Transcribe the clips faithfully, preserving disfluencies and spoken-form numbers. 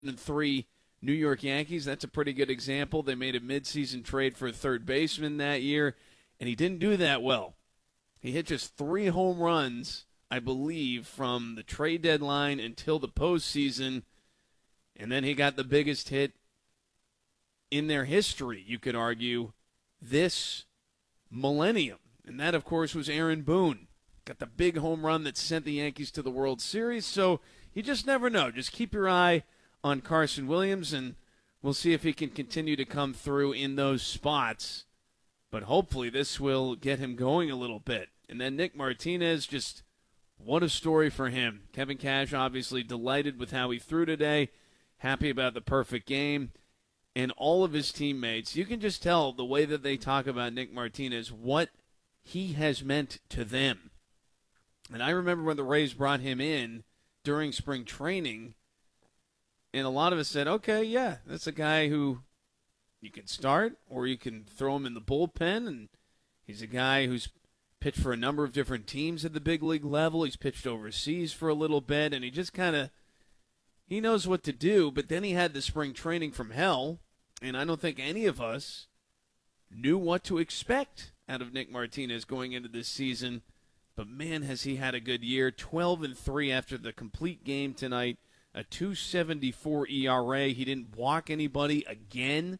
three New York Yankees. That's a pretty good example. They made a midseason trade for a third baseman that year, and he didn't do that well. He hit just three home runs, I believe, from the trade deadline until the postseason, and then he got the biggest hit in their history, you could argue, this millennium. And that, of course, was Aaron Boone. Got the big home run that sent the Yankees to the World Series, so you just never know. Just keep your eye on Carson Williams, and we'll see if he can continue to come through in those spots. But hopefully this will get him going a little bit. And then Nick Martinez, just what a story for him. Kevin Cash obviously delighted with how he threw today, happy about the perfect game. And all of his teammates, you can just tell the way that they talk about Nick Martinez, what he has meant to them. And I remember when the Rays brought him in during spring training, and a lot of us said, okay, yeah, that's a guy who you can start or you can throw him in the bullpen. And he's a guy who's pitched for a number of different teams at the big league level. He's pitched overseas for a little bit, and he just kind of, he knows what to do. But then he had the spring training from hell, and I don't think any of us knew what to expect out of Nick Martinez going into this season. But, man, has he had a good year. twelve and three after the complete game tonight. A two seventy-four E R A. He didn't walk anybody again.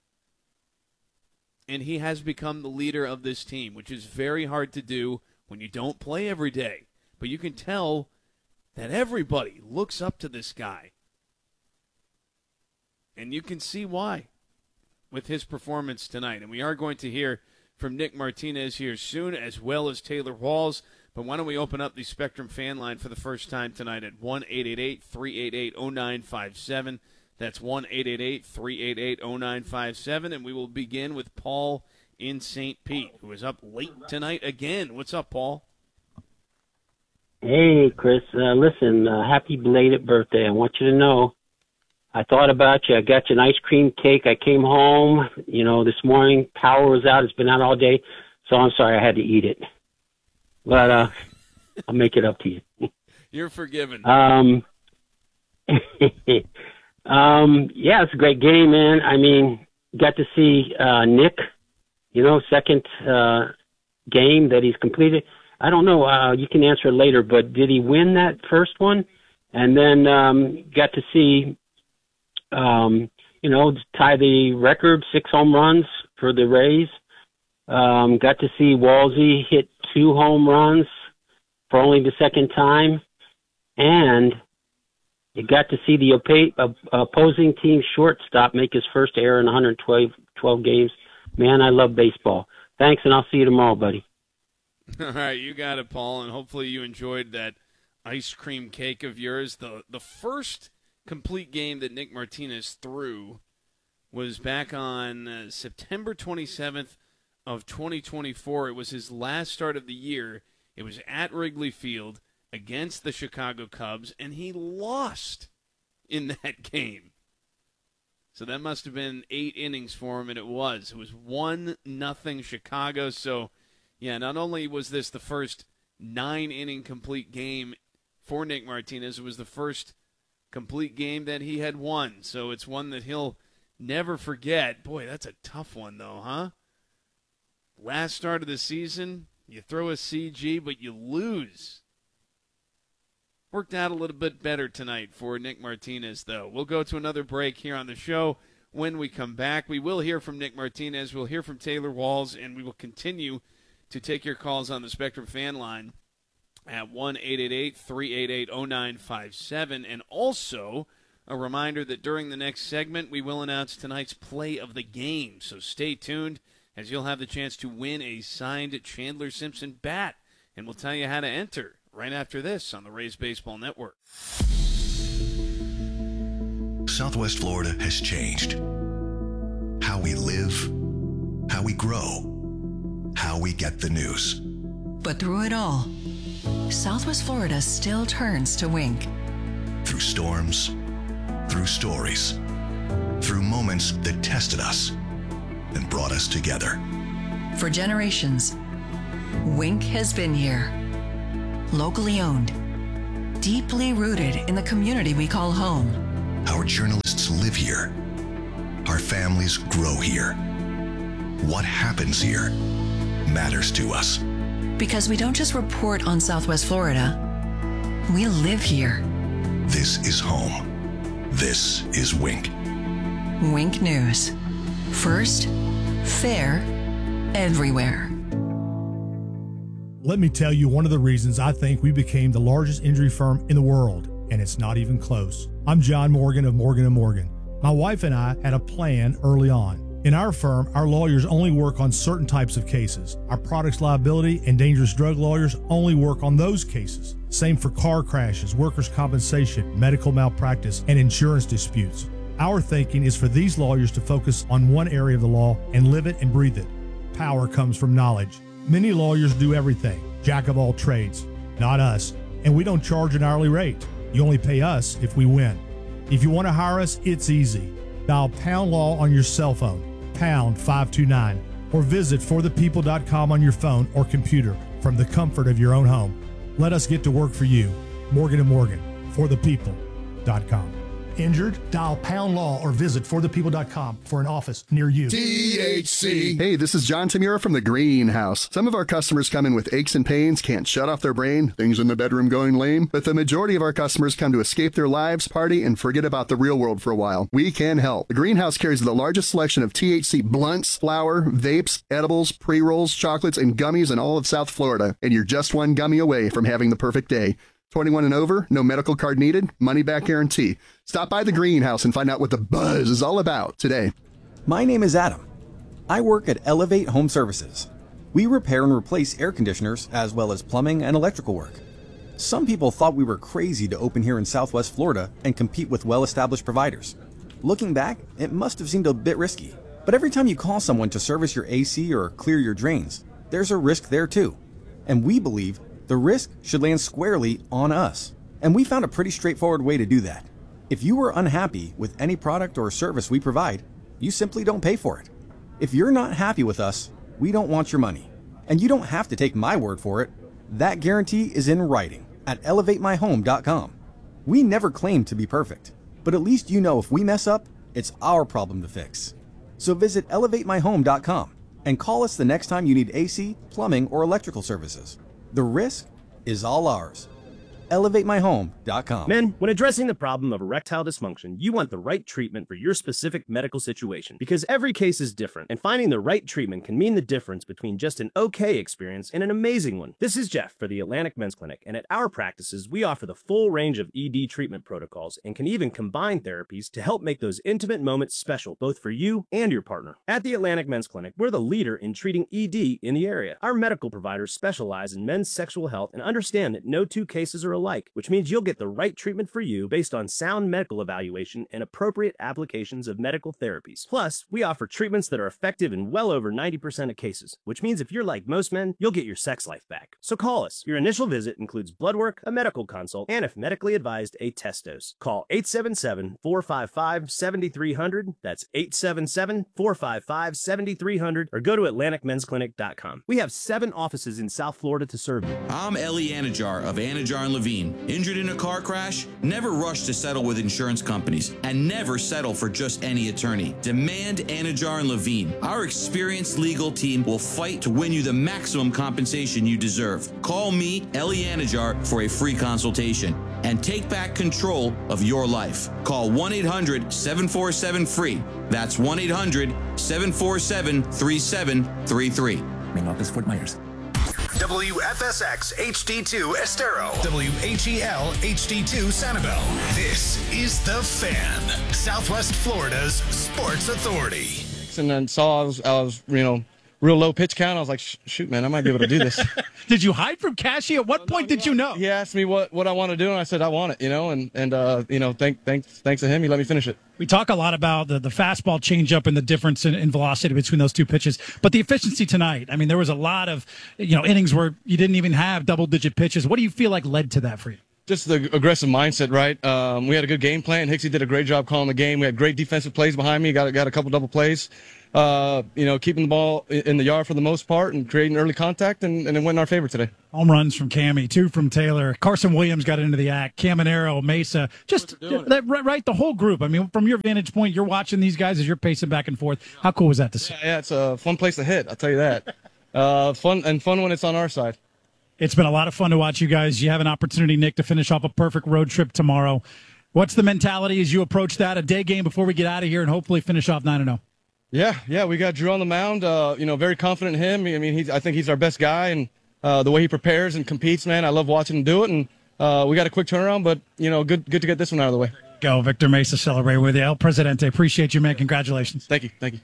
And he has become the leader of this team, which is very hard to do when you don't play every day. But you can tell that everybody looks up to this guy. And you can see why with his performance tonight. And we are going to hear from Nick Martinez here soon, as well as Taylor Walls. But why don't we open up the Spectrum fan line for the first time tonight at one eight eight eight, three eight eight, zero nine five seven. That's one eight eight eight, three eight eight, zero nine five seven. And we will begin with Paul in Saint Pete, who is up late tonight again. What's up, Paul? Hey, Chris. Uh, listen, uh, happy belated birthday. I want you to know I thought about you. I got you an ice cream cake. I came home, you know, this morning. Power was out. It's been out all day. So I'm sorry I had to eat it. But uh, I'll make it up to you. You're forgiven. Um, um, yeah, it's a great game, man. I mean, got to see uh, Nick, you know, second uh, game that he's completed. I don't know. Uh, you can answer later, but did he win that first one? And then um, got to see, um, you know, tie the record, six home runs for the Rays. Um, got to see Walsey hit two home runs for only the second time. And you got to see the opa- uh, opposing team shortstop make his first error in one hundred twelve games. Man, I love baseball. Thanks, and I'll see you tomorrow, buddy. All right, you got it, Paul, and hopefully you enjoyed that ice cream cake of yours. The the first complete game that Nick Martinez threw was back on uh, September twenty-seventh of twenty twenty-four. It was his last start of the year. It was at Wrigley Field against the Chicago Cubs, and he lost in that game. So that must have been eight innings for him, and it was. It was one nothing Chicago, so yeah, not only was this the first nine-inning complete game for Nick Martinez, it was the first complete game that he had won. So it's one that he'll never forget. Boy, that's a tough one, though, huh? Last start of the season, you throw a C G, but you lose. Worked out a little bit better tonight for Nick Martinez, though. We'll go to another break here on the show. When we come back, we will hear from Nick Martinez. We'll hear from Taylor Walls, and we will continue to take your calls on the Spectrum fan line at one eight eight eight, three eight eight, zero nine five seven. And also a reminder that during the next segment, we will announce tonight's play of the game. So stay tuned, as you'll have the chance to win a signed Chandler Simpson bat. And we'll tell you how to enter right after this on the Rays Baseball Network. Southwest Florida has changed. How we live, how we grow, how we get the news. But through it all, Southwest Florida still turns to Wink. Through storms, through stories, through moments that tested us and brought us together. For generations, Wink has been here. Locally owned, deeply rooted in the community we call home. Our journalists live here. Our families grow here. What happens here matters to us. Because we don't just report on Southwest Florida, we live here. This is home. This is Wink. Wink News. First, fair, everywhere. Let me tell you one of the reasons I think we became the largest injury firm in the world, and it's not even close. I'm John Morgan of Morgan and Morgan. My wife and I had a plan early on. In our firm, our lawyers only work on certain types of cases. Our products liability and dangerous drug lawyers only work on those cases. Same for car crashes, workers' compensation, medical malpractice, and insurance disputes. Our thinking is for these lawyers to focus on one area of the law and live it and breathe it. Power comes from knowledge. Many lawyers do everything, jack of all trades. Not us. And we don't charge an hourly rate. You only pay us if we win. If you want to hire us, it's easy. Dial Pound Law on your cell phone, pound five two nine, or visit for the people dot com on your phone or computer from the comfort of your own home. Let us get to work for you. Morgan and Morgan, for the people dot com. Injured? Dial Pound Law or visit for the people dot com for an office near you. T H C. Hey, this is John Tamura from the Greenhouse. Some of our customers come in with aches and pains, can't shut off their brain, things in the bedroom going lame, but the majority of our customers come to escape their lives, party, and forget about the real world for a while. We can help. The Greenhouse carries the largest selection of T H C blunts, flour, vapes, edibles, pre-rolls, chocolates, and gummies in all of South Florida, and you're just one gummy away from having the perfect day. twenty-one and over, no medical card needed, money back guarantee. Stop by the Greenhouse and find out what the buzz is all about today. My name is Adam. I work at Elevate Home Services. We repair and replace air conditioners as well as plumbing and electrical work. Some people thought we were crazy to open here in Southwest Florida and compete with well-established providers. Looking back, it must have seemed a bit risky. But every time you call someone to service your A C or clear your drains, there's a risk there too. And we believe the risk should land squarely on us. And we found a pretty straightforward way to do that. If you are unhappy with any product or service we provide, you simply don't pay for it. If you're not happy with us, we don't want your money. And you don't have to take my word for it. That guarantee is in writing at elevate my home dot com. We never claim to be perfect, but at least you know if we mess up, it's our problem to fix. So visit elevate my home dot com and call us the next time you need A C, plumbing, or electrical services. The risk is all ours. elevate my home dot com. Men, when addressing the problem of erectile dysfunction, you want the right treatment for your specific medical situation because every case is different, and finding the right treatment can mean the difference between just an okay experience and an amazing one. This is Jeff for the Atlantic Men's Clinic, and at our practices, we offer the full range of E D treatment protocols and can even combine therapies to help make those intimate moments special, both for you and your partner. At the Atlantic Men's Clinic, we're the leader in treating E D in the area. Our medical providers specialize in men's sexual health and understand that no two cases are alike, which means you'll get the right treatment for you based on sound medical evaluation and appropriate applications of medical therapies. Plus, we offer treatments that are effective in well over ninety percent of cases, which means if you're like most men, you'll get your sex life back. So call us. Your initial visit includes blood work, a medical consult, and if medically advised, a test dose. Call eight seven seven, four five five, seven three zero zero. That's eight seven seven, four five five, seven three zero zero, or go to atlantic men's clinic dot com. We have seven offices in South Florida to serve you. I'm Ellie Anajar of Anajar and Levine. Injured in a car crash? Never rush to settle with insurance companies, and never settle for just any attorney. Demand Anajar and Levine. Our experienced legal team will fight to win you the maximum compensation you deserve. Call me, Ellie Anajar, for a free consultation and take back control of your life. Call one eight hundred, seven four seven, F R E E. That's one eight hundred, seven four seven, three seven three three. Main office, Fort Myers. W F S X H D two Estero. W H E L H D two Sanibel. This is The Fan, Southwest Florida's sports authority. And then saw I was, I was, you know, real low pitch count. I was like, shoot, man, I might be able to do this. Did you hide from Cashy? At what point did you know? He asked me what, what I want to do, and I said I want it, you know, and, and uh, you know, thank, thanks, thanks to him, he let me finish it. We talk a lot about the, the fastball changeup and the difference in, in velocity between those two pitches, but the efficiency tonight, I mean, there was a lot of, you know, innings where you didn't even have double-digit pitches. What do you feel like led to that for you? Just the aggressive mindset, right? Um, we had a good game plan. Hixie did a great job calling the game. We had great defensive plays behind me, got, got a couple double plays. uh, you know, keeping the ball in the yard for the most part and creating early contact, and, and it went in our favor today. Home runs from Cammy, two from Taylor. Carson Williams got into the act. Caminero, Mesa, just that, right, the whole group. I mean, from your vantage point, you're watching these guys as you're pacing back and forth. How cool was that to see? Yeah, yeah it's a fun place to hit, I'll tell you that. uh, fun and fun when it's on our side. It's been a lot of fun to watch you guys. You have an opportunity, Nick, to finish off a perfect road trip tomorrow. What's the mentality as you approach that, a day game before we get out of here and hopefully finish off nine and oh? Yeah, yeah, we got Drew on the mound. Uh, you know, very confident in him. I mean, he's, I think he's our best guy, and uh, the way he prepares and competes, man, I love watching him do it. And uh, we got a quick turnaround, but you know, good, good to get this one out of the way. Go, Victor Mesa, celebrate with you, El Presidente. Appreciate you, man. Congratulations. Thank you, thank you.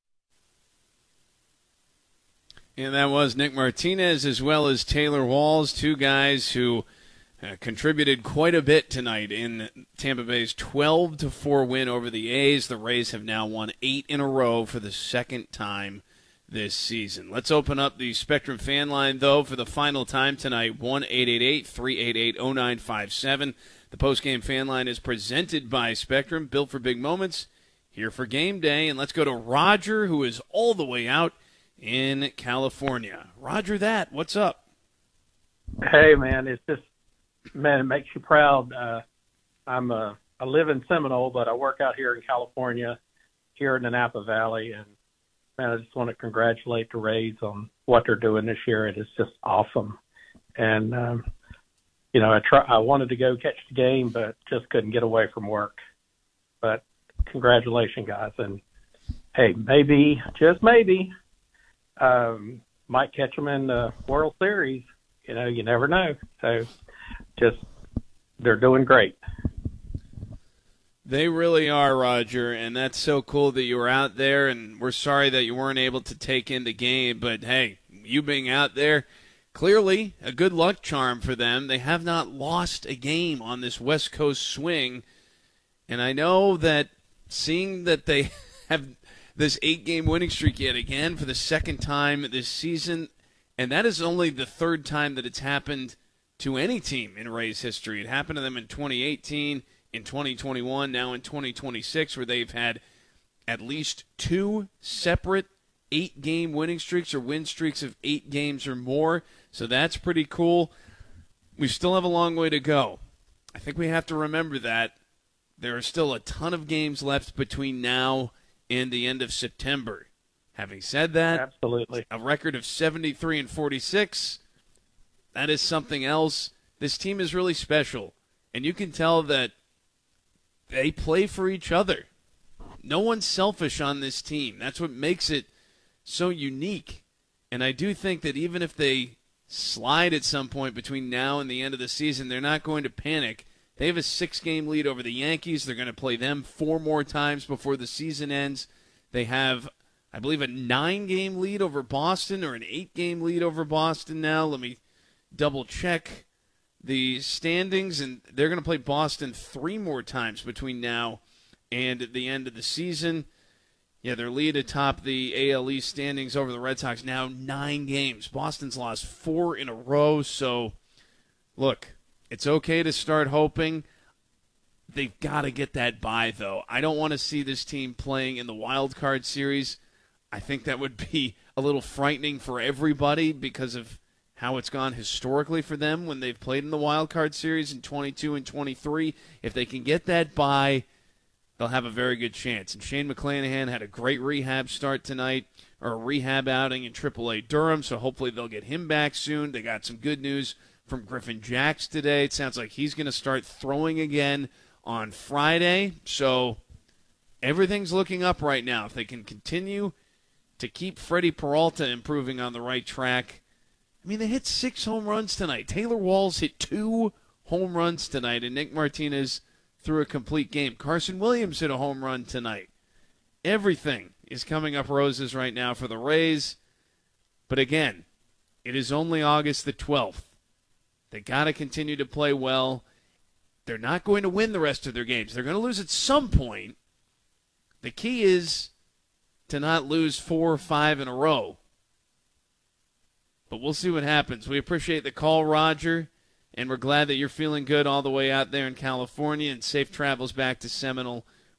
And that was Nick Martinez as well as Taylor Walls, two guys who Uh, contributed quite a bit tonight in Tampa Bay's twelve to four win over the A's. The Rays have now won eight in a row for the second time this season. Let's open up the Spectrum fan line, though, for the final time tonight, one eight eight eight, three eight eight, oh nine five seven. The postgame fan line is presented by Spectrum, built for big moments, here for game day. And let's go to Roger, who is all the way out in California. Roger that, what's up? Hey, man, it's just, man, it makes you proud. Uh, I'm a, I live in Seminole, but I work out here in California, here in the Napa Valley, and man, I just want to congratulate the Rays on what they're doing this year. It is just awesome. And um, you know, I try. I wanted to go catch the game, but just couldn't get away from work. But congratulations, guys, and hey, maybe, just maybe, um, might catch them in the World Series. You know, you never know. So. Just, they're doing great. They really are, Roger, and that's so cool that you were out there, and we're sorry that you weren't able to take in the game, but hey, you being out there, clearly a good luck charm for them. They have not lost a game on this West Coast swing, and I know that seeing that they have this eight-game winning streak yet again for the second time this season, and that is only the third time that it's happened to any team in Rays history. It happened to them in twenty eighteen, in twenty twenty-one, now in twenty twenty-six, where they've had at least two separate eight-game winning streaks or win streaks of eight games or more. So that's pretty cool. We still have a long way to go. I think we have to remember that. There are still a ton of games left between now and the end of September. Having said that, absolutely, a record of seventy-three and forty-six, that is something else. This team is really special, and you can tell that they play for each other. No one's selfish on this team. That's what makes it so unique. And I do think that even if they slide at some point between now and the end of the season, they're not going to panic. They have a six-game lead over the Yankees. They're going to play them four more times before the season ends. They have, I believe, a nine-game lead over Boston or an eight-game lead over Boston now. Let me double-check the standings, and they're going to play Boston three more times between now and the end of the season. Yeah, their lead atop the A L East standings over the Red Sox now nine games. Boston's lost four in a row, so look, it's okay to start hoping. They've got to get that bye, though. I don't want to see this team playing in the wild card series. I think that would be a little frightening for everybody because of how it's gone historically for them when they've played in the wild card series in twenty-two and twenty-three. If they can get that bye, they'll have a very good chance. And Shane McClanahan had a great rehab start tonight, or a rehab outing in triple A Durham, so hopefully they'll get him back soon. They got some good news from Griffin Jacks today. It sounds like he's going to start throwing again on Friday. So everything's looking up right now. If they can continue to keep Freddie Peralta improving on the right track. I mean, they hit six home runs tonight. Taylor Walls hit two home runs tonight, and Nick Martinez threw a complete game. Carson Williams hit a home run tonight. Everything is coming up roses right now for the Rays. But again, it is only August the twelfth. They got to continue to play well. They're not going to win the rest of their games. They're going to lose at some point. The key is to not lose four or five in a row. But we'll see what happens. We appreciate the call, Roger, and we're glad that you're feeling good all the way out there in California, and safe travels back to Seminole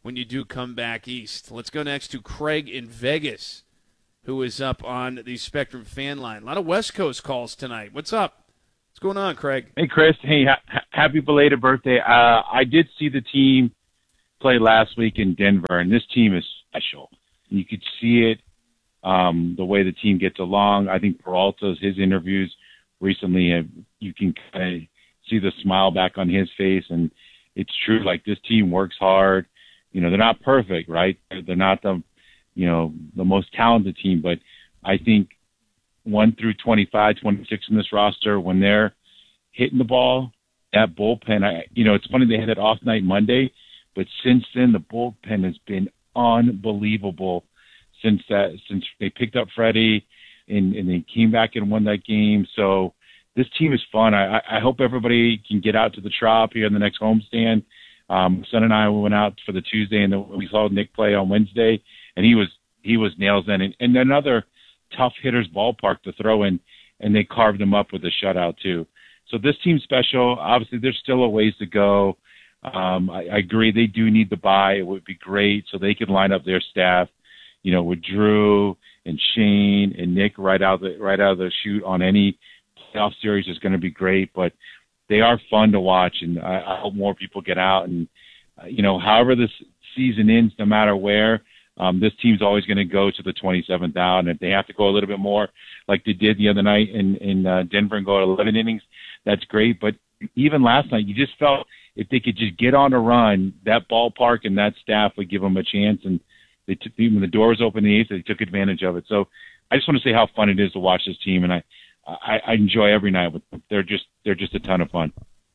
when you do come back east. Let's go next to Craig in Vegas, who is up on the Spectrum fan line. A lot of West Coast calls tonight. What's up? What's going on, Craig? Hey, Chris. Hey, ha- happy belated birthday. Uh, I did see the team play last week in Denver, and this team is special. You could see it, um, the way the team gets along. I think Peralta's, his interviews recently, uh, you can kind of see the smile back on his face, and it's true. Like, this team works hard. You know, they're not perfect, right? They're not the, you know, the most talented team, but I think one through twenty-five, twenty-six in this roster, when they're hitting the ball, that bullpen, I, you know, it's funny they had that off night Monday, but since then the bullpen has been unbelievable since that, since they picked up Freddie and, and they came back and won that game. So this team is fun. I, I hope everybody can get out to the Trop here in the next homestand. Um, son and I went out for the Tuesday, and then we saw Nick play on Wednesday, and he was he was nails in. And, and another tough hitter's ballpark to throw in, and they carved him up with a shutout too. So this team's special. Obviously, there's still a ways to go. Um, I, I agree they do need the bye. It would be great so they could line up their staff, you know, with Drew and Shane and Nick right out the right out of the chute on any playoff series is going to be great. But they are fun to watch, and I, I hope more people get out. And uh, you know, however this season ends, no matter where, um, this team's always going to go to the twenty-seventh out. And if they have to go a little bit more, like they did the other night in in uh, Denver and go to eleven innings, that's great. But even last night, you just felt if they could just get on a run, that ballpark and that staff would give them a chance. And they took, when the door was open in the eighth, they took advantage of it. So I just want to say how fun it is to watch this team, and I. I, I enjoy every night with them. They're just they're just a ton of fun.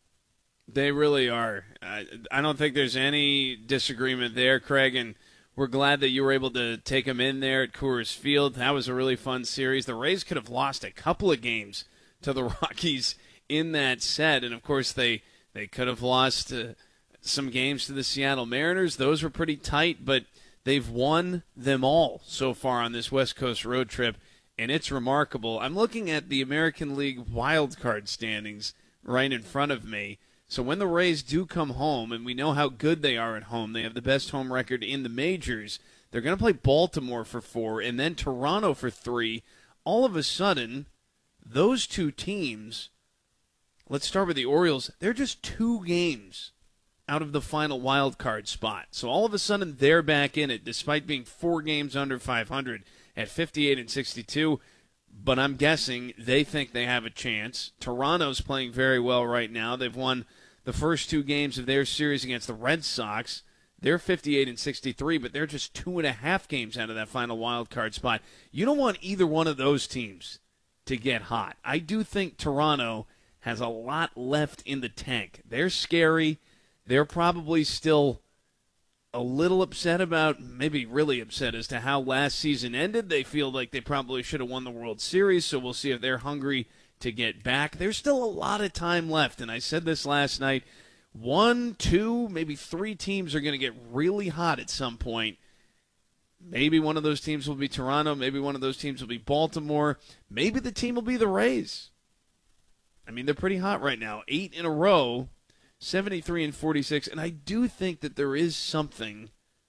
They really are. I, I don't think there's any disagreement there, Craig, and we're glad that you were able to take them in there at Coors Field. That was a really fun series. The Rays could have lost a couple of games to the Rockies in that set, and of course they, they could have lost uh, some games to the Seattle Mariners. Those were pretty tight, but they've won them all so far on this West Coast road trip. And it's remarkable. I'm looking at the American League wildcard standings right in front of me. So when the Rays do come home, and we know how good they are at home, they have the best home record in the majors, they're going to play Baltimore for four and then Toronto for three. All of a sudden, those two teams, let's start with the Orioles, they're just two games out of the final wildcard spot. So all of a sudden, they're back in it, despite being four games under five hundred. At fifty-eight and sixty-two, but I'm guessing they think they have a chance. Toronto's playing very well right now. They've won the first two games of their series against the Red Sox. They're fifty-eight and sixty-three, but they're just two and a half games out of that final wild card spot. You don't want either one of those teams to get hot. I do think Toronto has a lot left in the tank. They're scary. They're probably still a little upset about, maybe really upset as to how last season ended. They feel like they probably should have won the World Series, so we'll see if they're hungry to get back. There's still a lot of time left, and I said this last night. One, two, maybe three teams are going to get really hot at some point. Maybe one of those teams will be Toronto. Maybe one of those teams will be Baltimore. Maybe the team will be the Rays. I mean, they're pretty hot right now. Eight in a row. seventy-three and forty-six, and I do think that there is something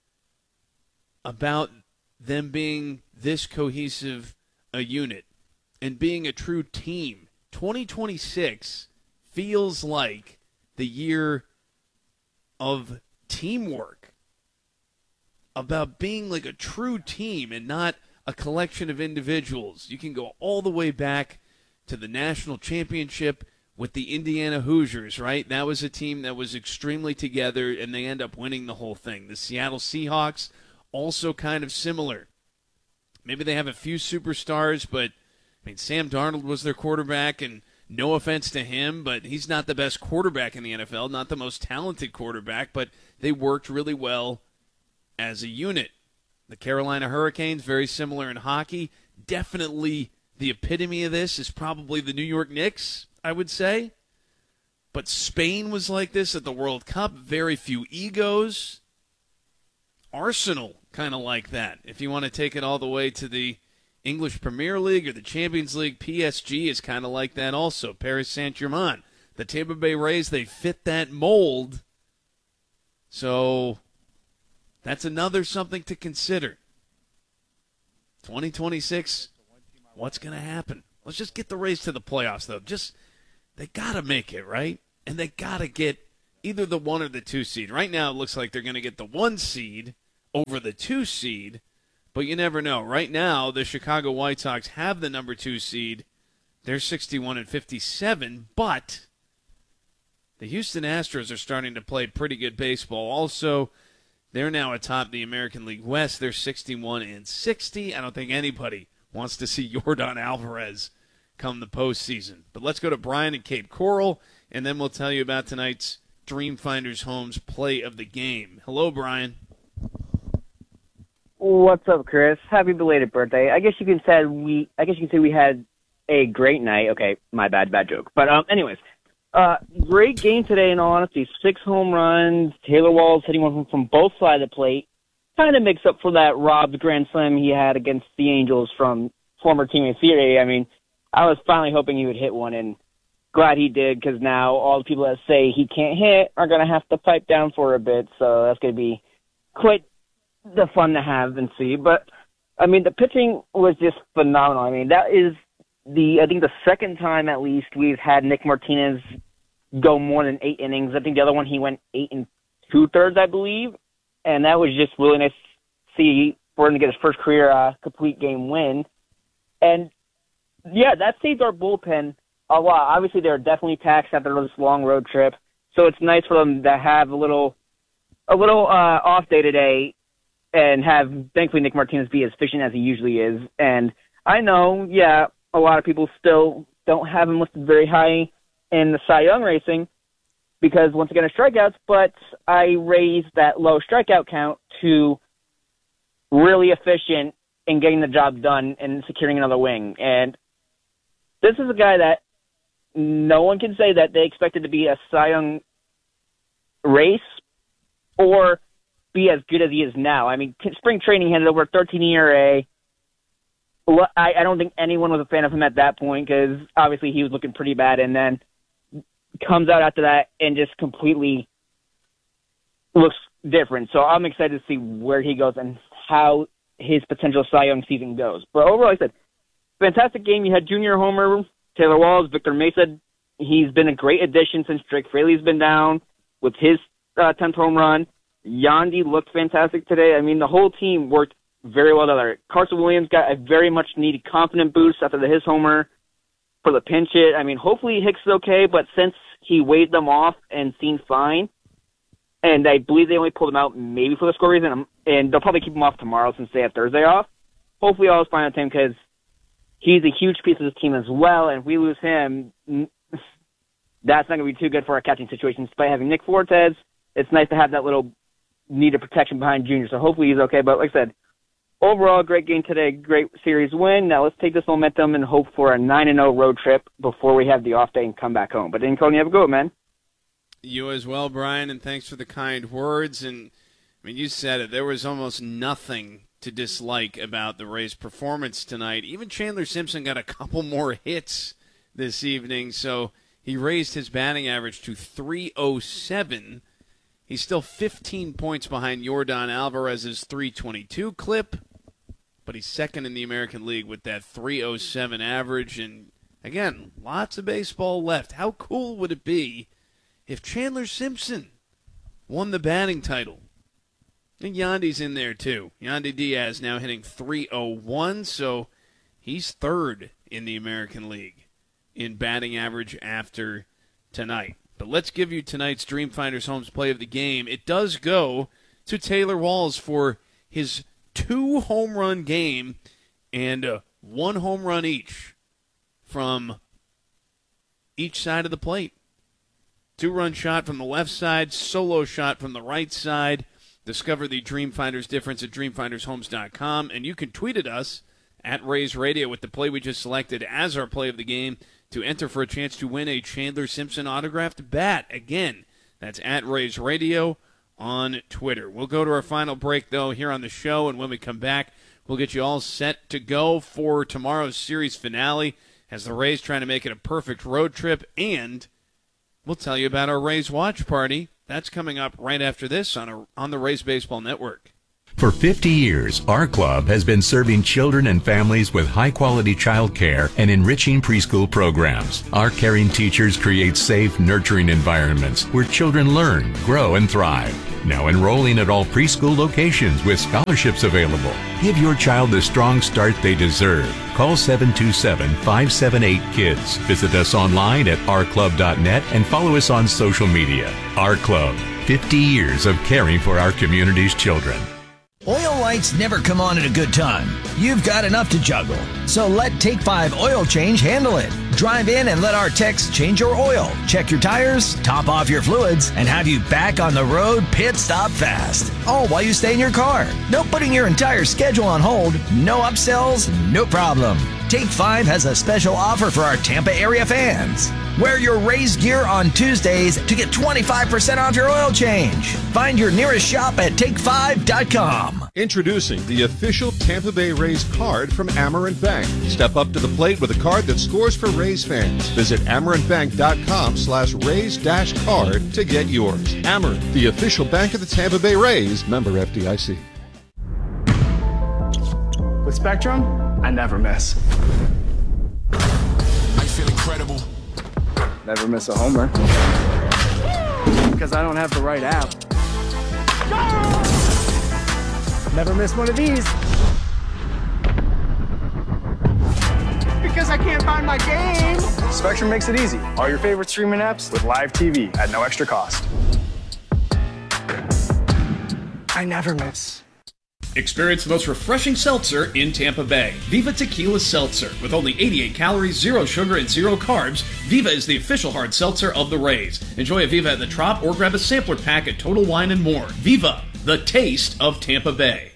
about them being this cohesive a unit and being a true team. twenty twenty-six feels like the year of teamwork, about being like a true team and not a collection of individuals. You can go all the way back to the national championship with the Indiana Hoosiers, right? That was a team that was extremely together, and they end up winning the whole thing. The Seattle Seahawks, also kind of similar. Maybe they have a few superstars, but, I mean, Sam Darnold was their quarterback, and no offense to him, but he's not the best quarterback in the N F L, not the most talented quarterback, but they worked really well as a unit. The Carolina Hurricanes, very similar in hockey. Definitely the epitome of this is probably the New York Knicks, I would say. But Spain was like this at the World Cup. Very few egos. Arsenal, kind of like that. If you want to take it all the way to the English Premier League or the Champions League, P S G is kind of like that also. Paris Saint-Germain. The Tampa Bay Rays, they fit that mold. So That's another something to consider. twenty twenty-six, what's going to happen? Let's just get the Rays to the playoffs, though. Just, they got to make it, right? And they got to get either the one or the two seed. Right now, it looks like they're going to get the one seed over the two seed, but you never know. Right now, the Chicago White Sox have the number two seed. They're sixty-one and fifty-seven, but the Houston Astros are starting to play pretty good baseball. Also, they're now atop the American League West. They're sixty-one and sixty. I don't think anybody wants to see Yordan Alvarez come the postseason. But let's go to Brian in Cape Coral, and then we'll tell you about tonight's Dreamfinders Homes play of the game. Hello, Brian. What's up, Chris? Happy belated birthday. I guess you can say we. I guess you can say we had a great night. Okay, my bad, bad joke. But um, anyways, uh, great game today. In all honesty, six home runs. Taylor Walls hitting one from, from both sides of the plate. Kind of makes up for that robbed grand slam he had against the Angels from former teammate Theory. I mean, I was finally hoping he would hit one, and glad he did, because now all the people that say he can't hit are going to have to pipe down for a bit. So that's going to be quite the fun to have and see. But, I mean, the pitching was just phenomenal. I mean, that is the, I think the second time at least we've had Nick Martinez go more than eight innings. I think the other one he went eight and two-thirds, I believe. And that was just really nice to see for him to get his first career uh, complete game win. And, yeah, that saved our bullpen a lot. Obviously, they're definitely taxed after this long road trip. So it's nice for them to have a little a little uh, off day today and have, thankfully, Nick Martinez be as efficient as he usually is. And I know, yeah, a lot of people still don't have him listed very high in the Cy Young racing because, once again, of strikeouts, but I raised that low strikeout count to really efficient in getting the job done and securing another wing. And this is a guy that no one can say that they expected to be a Cy Young race or be as good as he is now. I mean, spring training handed over a thirteen E R A. I, I don't think anyone was a fan of him at that point because obviously he was looking pretty bad, and then comes out after that and just completely looks different. So I'm excited to see where he goes and how his potential Cy Young season goes. But overall, like I said, fantastic game. You had Junior Homer, Taylor Walls, Victor Mesa. He's been a great addition since Drake Fraley's been down with his uh, tenth home run. Yandy looked fantastic today. I mean, the whole team worked very well together. Carson Williams got a very much needed confident boost after the, his homer for the pinch hit. I mean, hopefully Hicks is okay, but since he waved them off and seemed fine, and I believe they only pulled him out maybe for the score reason, and they'll probably keep him off tomorrow since they have Thursday off. Hopefully all is fine with him because he's a huge piece of this team as well, and if we lose him, that's not going to be too good for our catching situation. Despite having Nick Fortes, it's nice to have that little needed protection behind Junior, so hopefully he's okay. But like I said, overall, great game today, great series win. Now let's take this momentum and hope for a nine and oh road trip before we have the off day and come back home. But then, Cody, have a go, man. You as well, Brian, and thanks for the kind words. And I mean, you said it. There was almost nothing to dislike about the Rays' performance tonight. Even Chandler Simpson got a couple more hits this evening, so he raised his batting average to three oh seven. He's still fifteen points behind Yordan Alvarez's three twenty-two clip, but he's second in the American League with that three oh seven average. And, again, lots of baseball left. How cool would it be if Chandler Simpson won the batting title? And Yandy's in there, too. Yandy Diaz now hitting three oh one, so he's third in the American League in batting average after tonight. But let's give you tonight's Dreamfinders Homes play of the game. It does go to Taylor Walls for his two home run game and uh, one home run each from each side of the plate. Two-run shot from the left side, solo shot from the right side. Discover the Dreamfinders difference at dreamfinders homes dot com, and you can tweet at us at Rays Radio with the play we just selected as our play of the game to enter for a chance to win a Chandler Simpson autographed bat. Again, that's at Rays Radio on Twitter. We'll go to our final break, though, here on the show, and when we come back, we'll get you all set to go for tomorrow's series finale as the Rays trying to make it a perfect road trip, and we'll tell you about our Rays watch party. That's coming up right after this on, a, on the Rays Baseball Network. For fifty years, our club has been serving children and families with high-quality child care and enriching preschool programs. Our caring teachers create safe, nurturing environments where children learn, grow, and thrive. Now enrolling at all preschool locations with scholarships available. Give your child the strong start they deserve. Call seven two seven, five seven eight, KIDS. Visit us online at our club dot net and follow us on social media. Our Club, fifty years of caring for our community's children. Oil lights never come on at a good time. You've got enough to juggle. So let Take five Oil Change handle it. Drive in and let our techs change your oil, check your tires, top off your fluids, and have you back on the road pit stop fast. All while you stay in your car. No putting your entire schedule on hold. No upsells, no problem. Take five has a special offer for our Tampa area fans. Wear your Rays gear on Tuesdays to get twenty-five percent off your oil change. Find your nearest shop at take five dot com. Introducing the official Tampa Bay Rays card from Amerant Bank. Step up to the plate with a card that scores for Rays fans. Visit amerant bank dot com slash Rays dash card to get yours. Amerant, the official bank of the Tampa Bay Rays, member F D I C. With Spectrum, I never miss. I feel incredible. Never miss a homer. Because I don't have the right app. Never miss one of these. Because I can't find my game. Spectrum makes it easy. All your favorite streaming apps with live T V at no extra cost. I never miss. Experience the most refreshing seltzer in Tampa Bay. Viva Tequila Seltzer. With only eighty-eight calories, zero sugar, and zero carbs, Viva is the official hard seltzer of the Rays. Enjoy a Viva at the Trop or grab a sampler pack at Total Wine and More. Viva, the taste of Tampa Bay.